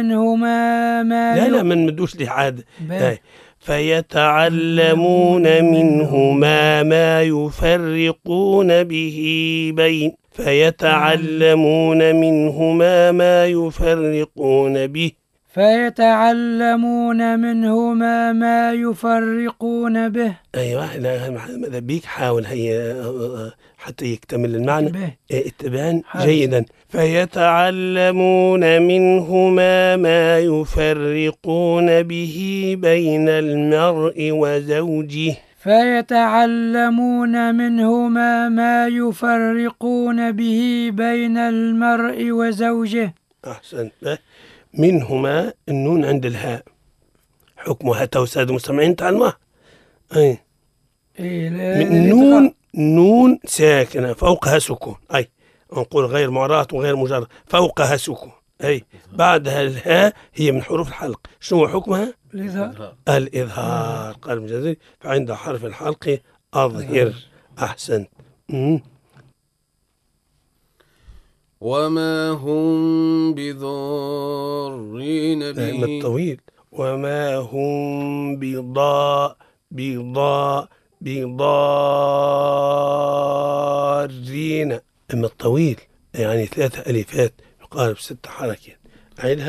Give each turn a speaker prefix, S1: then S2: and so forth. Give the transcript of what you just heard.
S1: منهما ما
S2: لا ما ندوش لي عاد. فيتعلمون منهما ما يفرقون به بين فيتعلمون منهما ما يفرقون به
S1: فيتعلمون منهما ما يفرقون به.
S2: أيوة، ماذا بيك حاول هي حتى يكتمل المعنى التبان جيدا. فيتعلمون منهما ما يفرقون به بين المرء وزوجه.
S1: فيتعلمون منهما ما يفرقون به بين المرء وزوجه.
S2: أحسنت. منهما النون عند الهاء حكمها توساد المستمعين تعلمها. نون ساكنة فوقها سكون، أي نقول غير معرات وغير مجرد، فوقها سكون، أي بعدها الهاء هي من حروف الحلق. شنو حكمها؟ الإظهار. قال المجازي فعند حرف الحلق أظهر. أحسنت.
S3: وما هم بضارين به
S2: الطويل. وما هم بضارين. أما الطويل يعني 3 ألفات يقارب 6 حركات.